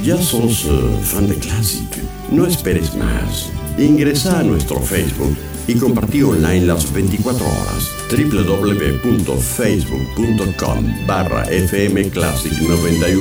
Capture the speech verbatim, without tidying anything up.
¿Ya sos uh, fan de Classic? No esperes más. Ingresa a nuestro Facebook y compartí online las veinticuatro horas. w w w punto facebook punto com barra f m classic noventa y